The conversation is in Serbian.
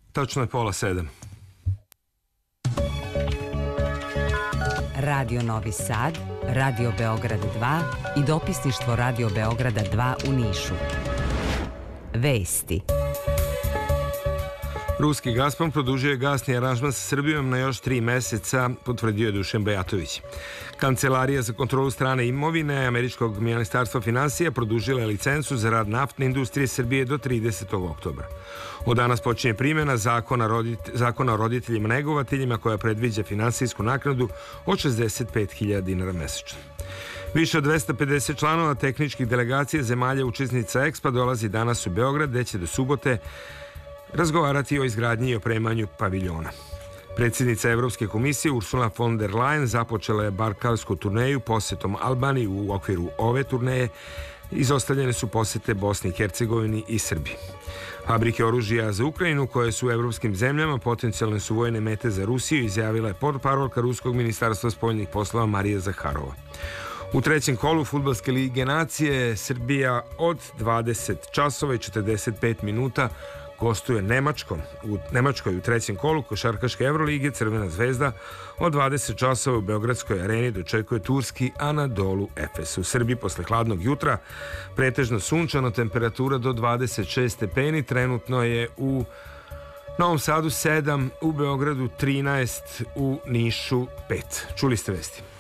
Tačno je 6:30. Radio Novi Sad, Radio Beograd 2 i dopisništvo Radio Beograda 2 u Nišu. Vesti. Ruski Gazprom produžio je gasni aranžman sa Srbijom na još 3 meseca, potvrdio je Dušan Bajatović. Kancelarija za kontrolu strane imovine Američkog ministarstva finansija produžila je licencu za rad naftne industrije Srbije do 30. oktobra. Od danas počinje primjena zakona o roditeljima negovateljima koja predviđa finansijsku naknadu od 65.000 dinara mesečno. Više od 250 članova tehničkih delegacija zemalja učesnica EXPA dolazi danas u Beograd, gde će do subote razgovarati o izgradnji i opremanju paviljona. Predsjednica Evropske komisije Ursula von der Leyen započela je balkansku turneju posetom Albaniji. U okviru ove turneje izostavljene su posete Bosni i Hercegovini i Srbiji. Fabrike oružja za Ukrajinu koje su u evropskim zemljama potencijalne su vojne mete za Rusiju, izjavila je portparolka Ruskog ministarstva spoljnih poslova Marija Zaharova. U trećem kolu Fudbalske lige nacije Srbija od 20 časova i 45 minuta gostuje u Nemačkoj u trećem kolu košarkaške Evrolige. Crvena zvezda od 20 časova u Beogradskoj areni dočekuje turski Anadolu Efes. U Srbiji posle hladnog jutra pretežno sunčano, temperatura do 26 stepeni. Trenutno je u Novom Sadu 7, u Beogradu 13, u Nišu 5. Čuli ste vesti.